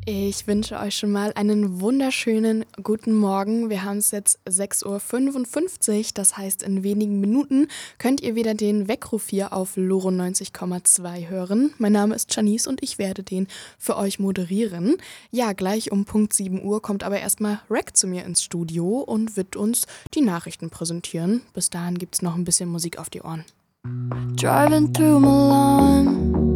Ich wünsche euch schon mal einen wunderschönen guten Morgen. Wir haben es jetzt 6:55 Uhr, das heißt, in wenigen Minuten könnt ihr wieder den Weckruf hier auf Loro 90,2 hören. Mein Name ist Janice und ich werde den für euch moderieren. Ja, gleich um Punkt 7 Uhr kommt aber erstmal Rack zu mir ins Studio und wird uns die Nachrichten präsentieren. Bis dahin gibt's noch ein bisschen Musik auf die Ohren. Driving through Milan